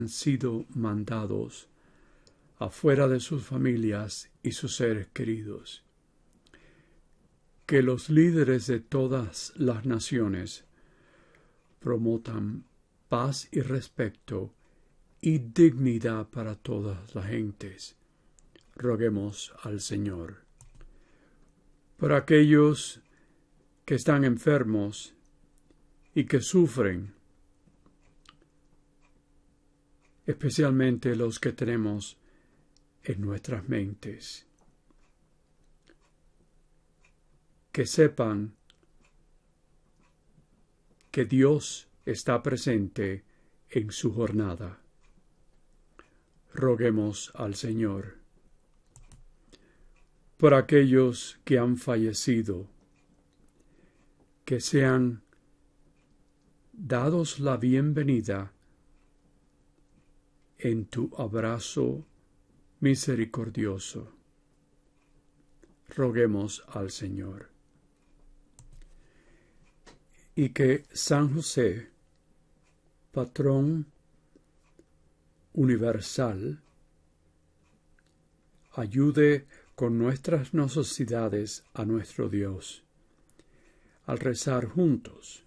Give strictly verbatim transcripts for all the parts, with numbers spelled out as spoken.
han sido mandados afuera de sus familias y sus seres queridos. Que los líderes de todas las naciones promotan paz y respeto y dignidad para todas las gentes. Roguemos al Señor. Por aquellos que están enfermos y que sufren, especialmente los que tenemos en nuestras mentes, que sepan que Dios está presente en su jornada. Roguemos al Señor. Por aquellos que han fallecido, que sean dados la bienvenida en tu abrazo misericordioso. Roguemos al Señor. Y que San José, patrón universal, ayude con nuestras necesidades a nuestro Dios, al rezar juntos.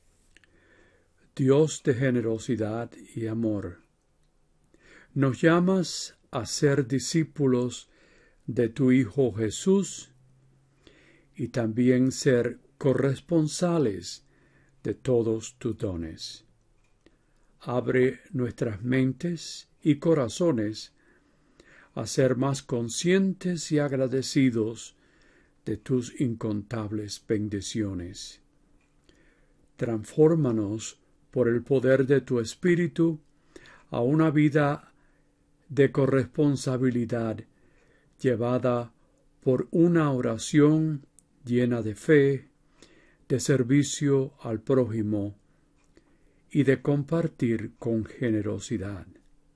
Dios de generosidad y amor, nos llamas a ser discípulos de tu Hijo Jesús y también ser corresponsales de todos tus dones. Abre nuestras mentes y corazones a ser más conscientes y agradecidos de tus incontables bendiciones. Transfórmanos por el poder de tu Espíritu a una vida de corresponsabilidad llevada por una oración llena de fe, de servicio al prójimo y de compartir con generosidad.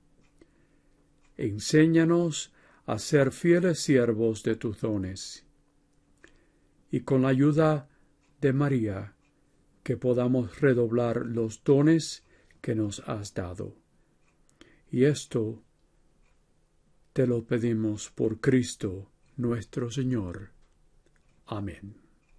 Enséñanos a ser fieles siervos de tus dones, y con la ayuda de María, que podamos redoblar los dones que nos has dado. Y esto te lo pedimos por Cristo nuestro Señor. Amén.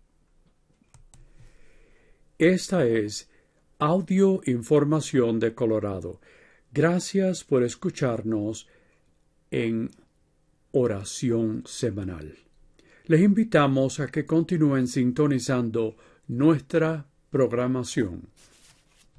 Esta es Audio Información de Colorado. Gracias por escucharnos en Oración Semanal. Les invitamos a que continúen sintonizando nuestra programación.